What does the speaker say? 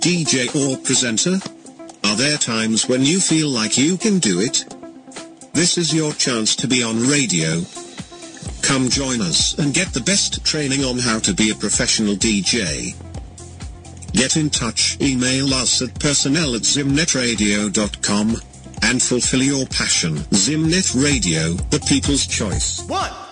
DJ or presenter? Are there times when you feel like you can do it? This is your chance to be on radio. Come join us and get the best training on how to be a professional DJ. Get in touch, email us at personnel@zimnetradio.com and fulfill your passion. Zimnet Radio, the people's choice. 1